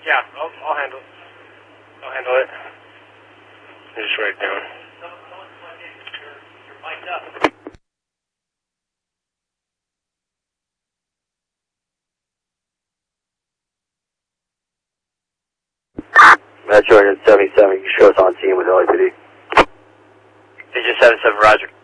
Yeah, I'll handle it. I'll handle it. Just write it down. You're mic'd up. Metro 77, you show us on scene with LAPD. Digit 77, roger.